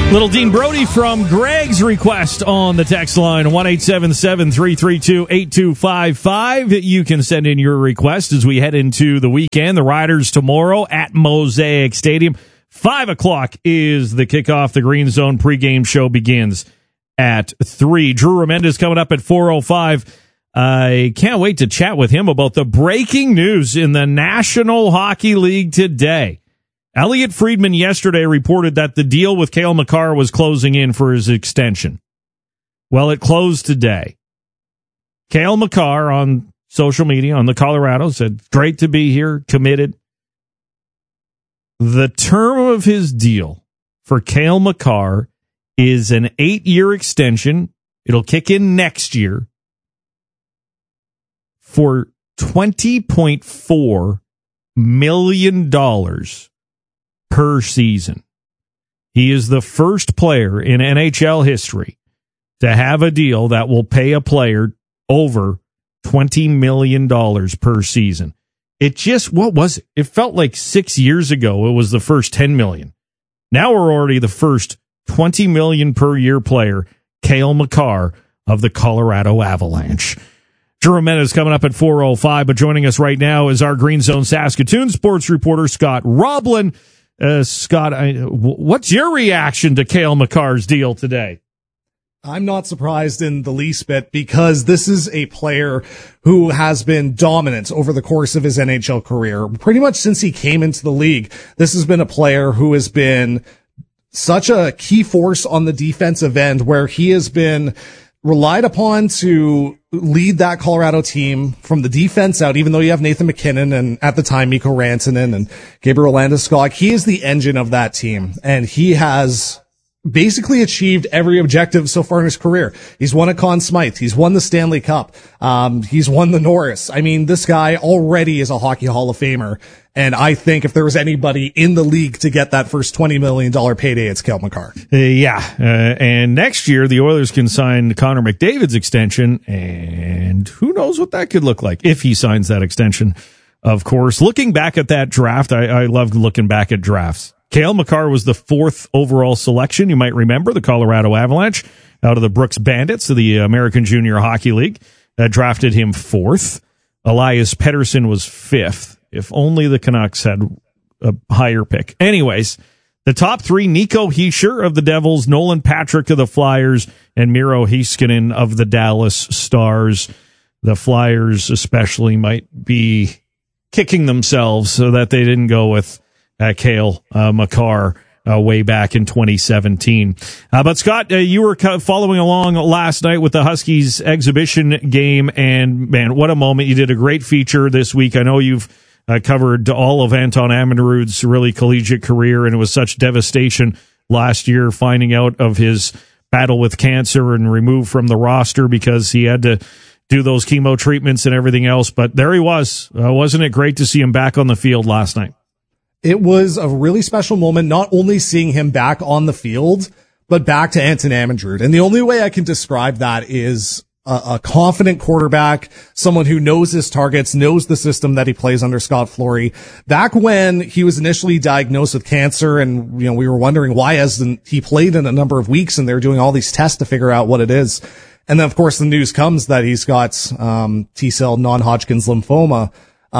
Little Dean Brody from Greg's request on the text line, 1-877-332-8255. You can send in your request as we head into the weekend. The Riders tomorrow at Mosaic Stadium. 5 o'clock is the kickoff. The Green Zone pregame show begins at 3. Drew Remendez coming up at 4:05. I can't wait to chat with him about the breaking news in the National Hockey League today. Elliot Friedman yesterday reported that the deal with Cale Makar was closing in for his extension. Well, it closed today. Cale Makar on social media, on the Colorado, said, great to be here, committed. The term of his deal for Cale Makar is an 8-year extension. It'll kick in next year for $20.4 million per season. He is the first player in NHL history to have a deal that will pay a player over $20 million per season. It just, what was it? It felt like 6 years ago it was the first $10 million. Now we're already the first $20 million per year player, Cale Makar of the Colorado Avalanche. Drew Remendez coming up at 4:05, but joining us right now is our Green Zone Saskatoon sports reporter, Scott Roblin. Scott, what's your reaction to Cale Makar's deal today? I'm not surprised in the least bit because this is a player who has been dominant over the course of his NHL career. Pretty much since he came into the league, this has been a player who has been such a key force on the defensive end, where he has been relied upon to lead that Colorado team from the defense out, even though you have Nathan MacKinnon and at the time Mikko Rantanen and Gabriel Landeskog. He is the engine of that team, and he has basically achieved every objective so far in his career. He's won a Conn Smythe. He's won the Stanley Cup. He's won the Norris. I mean, this guy already is a Hockey Hall of Famer. And I think if there was anybody in the league to get that first $20 million payday, it's Cale Makar. And next year, the Oilers can sign Connor McDavid's extension, and who knows what that could look like if he signs that extension, of course. Looking back at that draft, I love looking back at drafts. Cale Makar was the 4th overall selection. You might remember the Colorado Avalanche out of the Brooks Bandits of the American Junior Hockey League drafted him 4th. Elias Pettersson was 5th. If only the Canucks had a higher pick. Anyways, the top 3, Nico Hischier of the Devils, Nolan Patrick of the Flyers, and Miro Heiskanen of the Dallas Stars. The Flyers especially might be kicking themselves so that they didn't go with Cale Makar way back in 2017. But Scott, you were following along last night with the Huskies exhibition game, and man, what a moment. You did a great feature this week. I know you've covered all of Anton Ammerud's really collegiate career, and it was such devastation last year finding out of his battle with cancer and removed from the roster because he had to do those chemo treatments and everything else. But there he was. Wasn't it great to see him back on the field last night? It was a really special moment, not only seeing him back on the field, but back to Anton Ammerud. And the only way I can describe that is a confident quarterback, someone who knows his targets, knows the system that he plays under Scott Flory. Back when he was initially diagnosed with cancer, and we were wondering why hasn't he played in a number of weeks, and they're doing all these tests to figure out what it is. And then, of course, the news comes that he's got T-cell non-Hodgkin's lymphoma.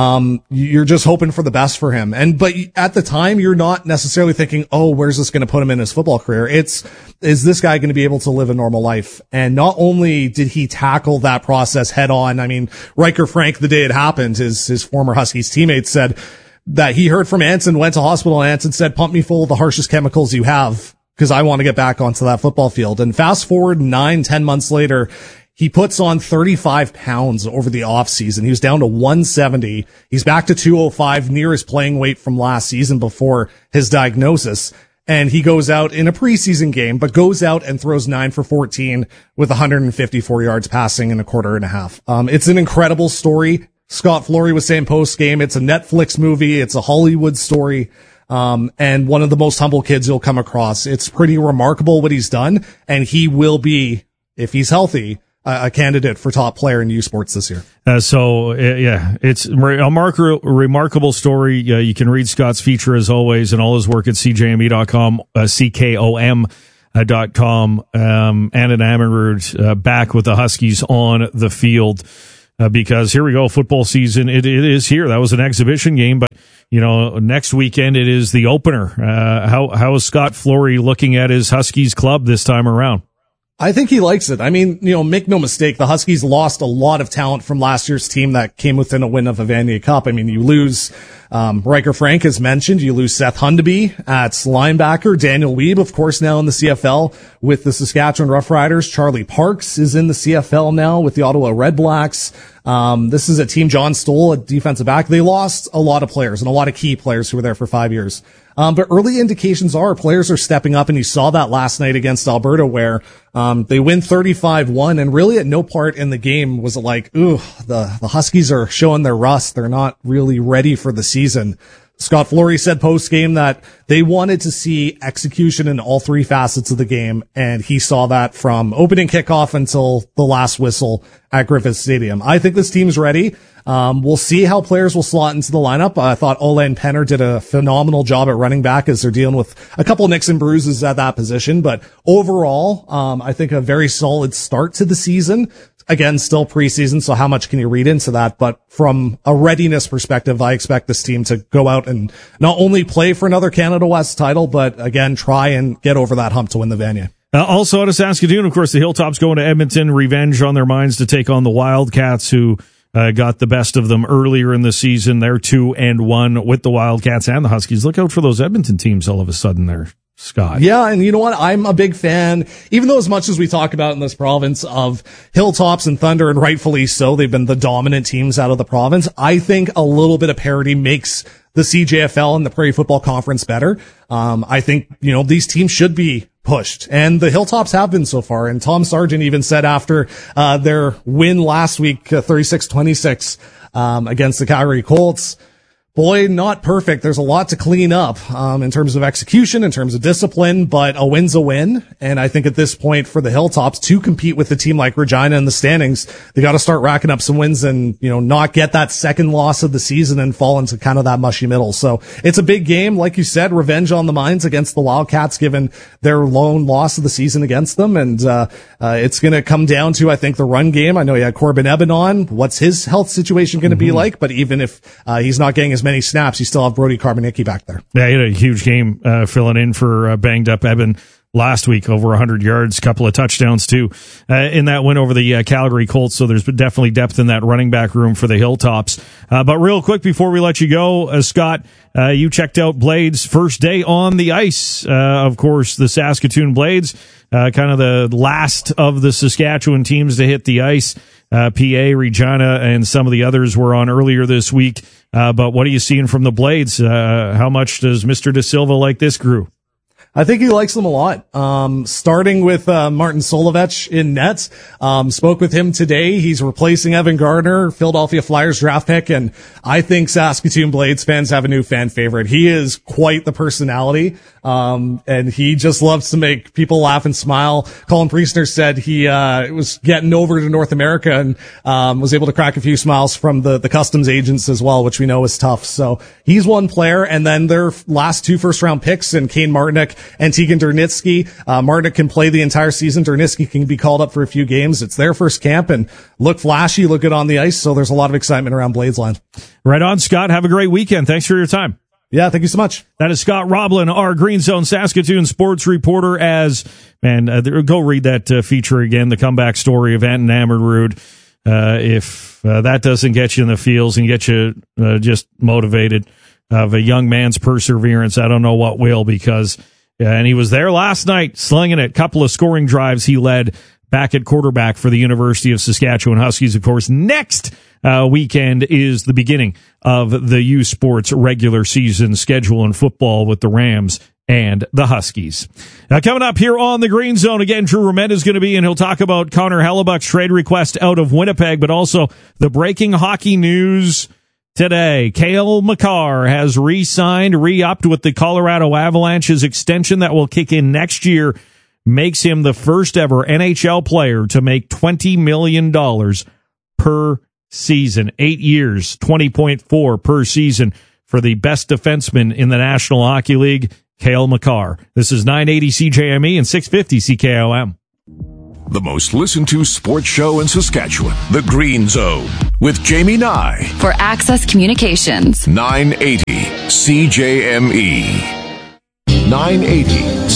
You're just hoping for the best for him. But at the time, you're not necessarily thinking, oh, where's this going to put him in his football career? Is this guy going to be able to live a normal life? And not only did he tackle that process head on, I mean, Riker Frank, the day it happened, his former Huskies teammate said that he heard from Anson, went to hospital, and Anson said, pump me full of the harshest chemicals you have, because I want to get back onto that football field. And fast forward 9-10 months later, he puts on 35 pounds over the off season. He was down to 170. He's back to 205, near his playing weight from last season before his diagnosis. And he goes out in a preseason game, but goes out and throws 9 for 14 with 154 yards passing in a quarter and a half. It's an incredible story. Scott Flory was saying post game, it's a Netflix movie. It's a Hollywood story. And one of the most humble kids you'll come across. It's pretty remarkable what he's done. And he will be, if he's healthy, a candidate for top player in U Sports this year. It's a remarkable story. You can read Scott's feature as always and all his work at CJME.com, CKOM. .com. And Enamored back with the Huskies on the field because here we go, football season. It is here. That was an exhibition game, but next weekend it is the opener. How is Scott Flory looking at his Huskies club this time around? I think he likes it. I mean, make no mistake, the Huskies lost a lot of talent from last year's team that came within a win of a Vanier Cup. I mean, you lose Riker Frank, as mentioned. You lose Seth Hundeby at linebacker. Daniel Weeb, of course, now in the CFL with the Saskatchewan Roughriders. Charlie Parks is in the CFL now with the Ottawa Redblacks. This is a team, John Stoll, a defensive back. They lost a lot of players and a lot of key players who were there for 5 years. But early indications are players are stepping up, and you saw that last night against Alberta where, they win 35-1, and really at no part in the game was it like, the Huskies are showing their rust. They're not really ready for the season. Scott Flory said post-game that they wanted to see execution in all three facets of the game, and he saw that from opening kickoff until the last whistle at Griffith Stadium. I think this team's ready. We'll see how players will slot into the lineup. I thought Olen Penner did a phenomenal job at running back as they're dealing with a couple nicks and bruises at that position, but overall, I think a very solid start to the season. Again, still preseason, so how much can you read into that? But from a readiness perspective, I expect this team to go out and not only play for another Canada West title, but again, try and get over that hump to win the Vanier. Also out of Saskatoon, of course, the Hilltops going to Edmonton, revenge on their minds to take on the Wildcats, who got the best of them earlier in the season. They're 2-1 with the Wildcats and the Huskies. Look out for those Edmonton teams all of a sudden there, Scott. Yeah, and you know what? I'm a big fan, even though as much as we talk about in this province of Hilltops and Thunder, and rightfully so, they've been the dominant teams out of the province. I think a little bit of parity makes the CJFL and the Prairie Football Conference better. I think, these teams should be pushed, and the Hilltops have been so far. And Tom Sargent even said after their win last week, 36-26 against the Calgary Colts, boy, not perfect. There's a lot to clean up in terms of execution, in terms of discipline, but a win's a win. And I think at this point for the Hilltops to compete with a team like Regina in the standings, they got to start racking up some wins and, not get that second loss of the season and fall into kind of that mushy middle. So it's a big game. Like you said, revenge on the minds against the Wildcats, given their lone loss of the season against them. And it's going to come down to, I think, the run game. I know you had Corbin Eben on. What's his health situation going to be like? But even if he's not getting as many snaps, you still have Brody Carbonicki back there. Yeah, he had a huge game filling in for banged up Eben last week, over 100 yards, couple of touchdowns too in that win over the Calgary Colts. So there's definitely depth in that running back room for the Hilltops. But real quick before we let you go, Scott, you checked out Blades' first day on the ice. Of course, the Saskatoon Blades, kind of the last of the Saskatchewan teams to hit the ice. PA, Regina, and some of the others were on earlier this week. But what are you seeing from the Blades? How much does Mr. De Silva like this crew? I think he likes them a lot. Starting with Martin Solovech in net. Spoke with him today. He's replacing Evan Gardner, Philadelphia Flyers draft pick, and I think Saskatoon Blades fans have a new fan favorite. He is quite the personality, and he just loves to make people laugh and smile. Colin Priestner said he was getting over to North America and was able to crack a few smiles from the customs agents as well, which we know is tough. So he's one player, and then their last two first-round picks in Kane Martinick and Tegan Dernitzky. Martinick can play the entire season. Dernitzky can be called up for a few games. It's their first camp and look flashy, look good on the ice. So there's a lot of excitement around Blades Land. Right on, Scott. Have a great weekend. Thanks for your time. Yeah, thank you so much. That is Scott Roblin, our Green Zone Saskatoon sports reporter. Go read that feature again, the comeback story of Anton Ammerud. If that doesn't get you in the feels and get you just motivated of a young man's perseverance, I don't know what will, because and he was there last night slinging it. Couple of scoring drives he led back at quarterback for the University of Saskatchewan Huskies. Of course, next weekend is the beginning of the U Sports regular season schedule in football with the Rams and the Huskies. Now, coming up here on the Green Zone, again, Drew Romet is going to be, and he'll talk about Connor Hellebuck's trade request out of Winnipeg, but also the breaking hockey news today. Cale Makar has re-upped with the Colorado Avalanche's extension that will kick in next year, makes him the first ever NHL player to make $20 million per season. 8 years, 20.4 per season for the best defenseman in the National Hockey League. Cale Makar. This is 980 CJME and 650 CKOM. The most listened to sports show in Saskatchewan, The Green Zone, with Jamie Nye. For Access Communications. 980 CJME. 980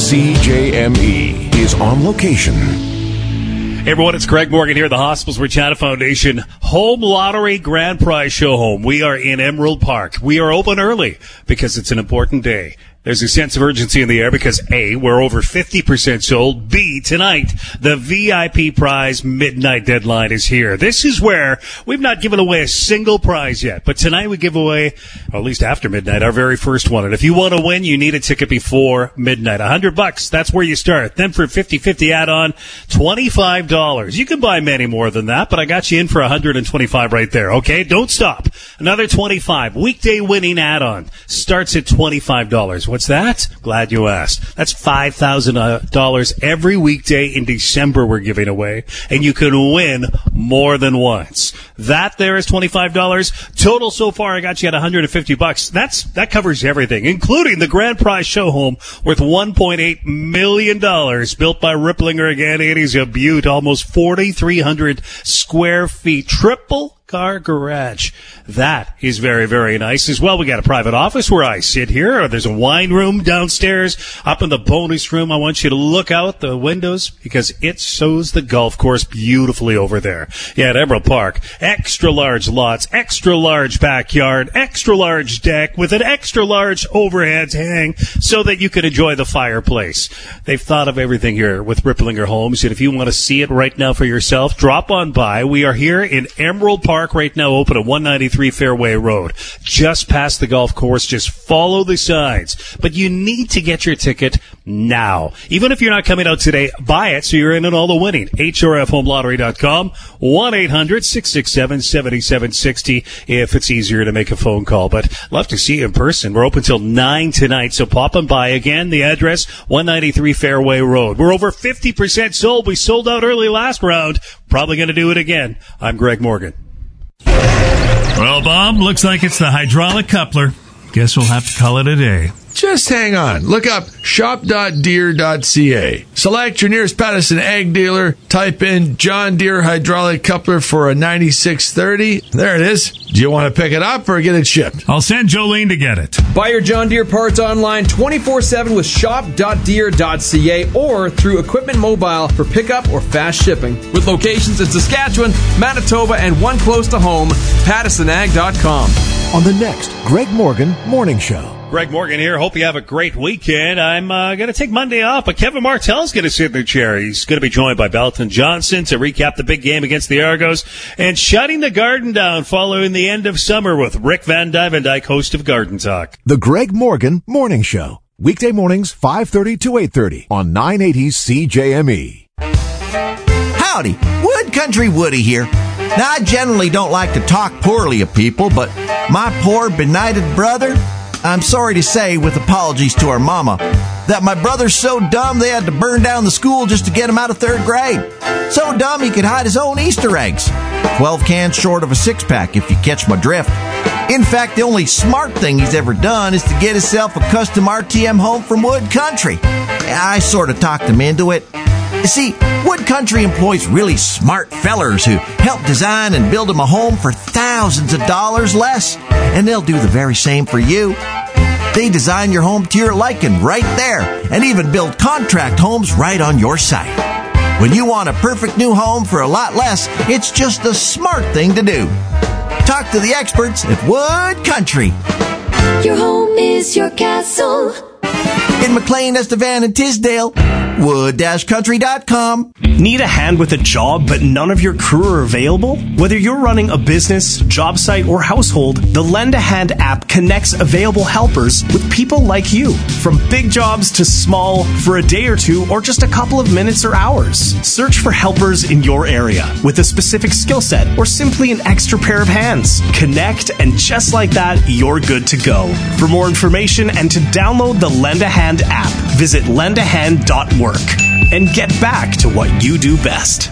CJME is on location. Hey everyone, it's Greg Morgan here at the Hospitals Regina Foundation Home Lottery Grand Prize Show Home. We are in Emerald Park. We are open early because it's an important day. There's a sense of urgency in the air because A, we're over 50% sold. B, tonight, the VIP prize midnight deadline is here. This is where we've not given away a single prize yet, but tonight we give away, or at least after midnight, our very first one. And if you want to win, you need a ticket before midnight. $100, that's where you start. Then for 50-50 add-on, $25. You can buy many more than that, but I got you in for $125 right there. Okay, don't stop. Another $25. Weekday winning add-on starts at $25. What's that? Glad you asked. That's $5,000 every weekday in December we're giving away, and you can win more than once. That there is $25. Total so far, I got you at $150. That covers everything, including the grand prize show home worth $1.8 million, built by Ripplinger again. It is a beaut, almost 4,300 square feet, triple car garage. That is very, very nice as well. We got a private office where I sit here. There's a wine room downstairs. Up in the bonus room, I want you to look out the windows because it shows the golf course beautifully over there. Yeah, at Emerald Park. Extra large lots, extra large backyard, extra large deck with an extra large overhead hang so that you can enjoy the fireplace. They've thought of everything here with Ripplinger Homes, and if you want to see it right now for yourself, drop on by. We are here in Emerald Park right now, open at 193 Fairway Road, just past the golf course. Just follow the signs. But you need to get your ticket now. Even if you're not coming out today, buy it so you're in on all the winning. HRFHomeLottery.com, 1-800-667-7760 if it's easier to make a phone call. But love to see you in person. We're open till 9 tonight, so pop on by. Again, the address, 193 Fairway Road. We're over 50% sold. We sold out early last round. Probably going to do it again. I'm Greg Morgan. Well, Bob, looks like it's the hydraulic coupler. Guess we'll have to call it a day. Just hang on. Look up shop.deere.ca. Select your nearest Patterson ag dealer. Type in John Deere hydraulic coupler for a 9630. There it is. Do you want to pick it up or get it shipped? I'll send Jolene to get it. Buy your John Deere parts online 24/7 with shop.deere.ca or through Equipment Mobile for pickup or fast shipping. With locations in Saskatchewan, Manitoba, and one close to home, PattersonAg.com. On the next Greg Morgan Morning Show. Greg Morgan here. Hope you have a great weekend. I'm going to take Monday off, but Kevin Martell's going to sit in the chair. He's going to be joined by Belton Johnson to recap the big game against the Argos and shutting the Garden down following the end of summer with Rick Van Dyke, host of Garden Talk. The Greg Morgan Morning Show. Weekday mornings, 5:30 to 8:30 on 980 CJME. Howdy, Wood Country Woody here. Now, I generally don't like to talk poorly of people, but my poor benighted brother, I'm sorry to say, with apologies to our mama, that my brother's so dumb they had to burn down the school just to get him out of 3rd grade. So dumb he could hide his own Easter eggs. 12 cans short of a 6-pack, if you catch my drift. In fact, the only smart thing he's ever done is to get himself a custom RTM home from Wood Country. I sort of talked him into it. You see, Wood Country employs really smart fellers who help design and build him a home for thousands of dollars less, and they'll do the very same for you. They design your home to your liking right there, and even build contract homes right on your site. When you want a perfect new home for a lot less, it's just the smart thing to do. Talk to the experts at Wood Country. Your home is your castle. In McLean, Estevan, and Tisdale, wood-country.com. Need a hand with a job, but none of your crew are available? Whether you're running a business, job site, or household, the Lend a Hand app connects available helpers with people like you. From big jobs to small, for a day or two, or just a couple of minutes or hours. Search for helpers in your area with a specific skill set or simply an extra pair of hands. Connect, and just like that, you're good to go. For more information and to download the Lend a Hand app, visit lendahand.work and get back to what you do best.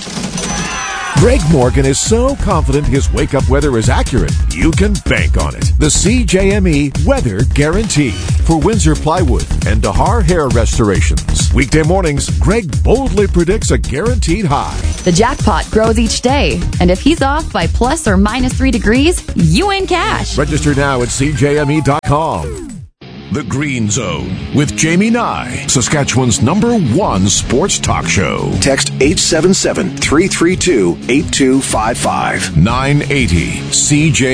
Greg Morgan is so confident his wake-up weather is accurate, you can bank on it. The CJME Weather Guarantee. for Windsor Plywood and Dahar Hair Restorations. Weekday mornings, Greg boldly predicts a guaranteed high. The jackpot grows each day, and if he's off by plus or minus 3 degrees, you win cash. Register now at CJME.com. The Green Zone with Jamie Nye, Saskatchewan's #1 sports talk show. Text 877-332-8255. 980 CJ.